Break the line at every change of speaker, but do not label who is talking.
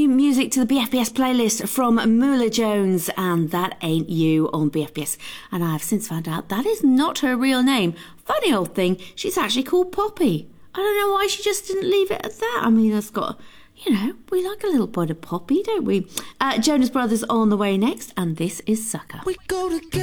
music to the BFBS playlist from Moolah Jones and That Ain't You on BFBS. And I have since found out that is not her real name. Funny old thing, she's actually called Poppy. I don't know why she just didn't leave it at that. I mean, that's got, you know, we like a little bit of Poppy, don't we? Jonas Brothers on the way next, and this is Sucker.
We go together.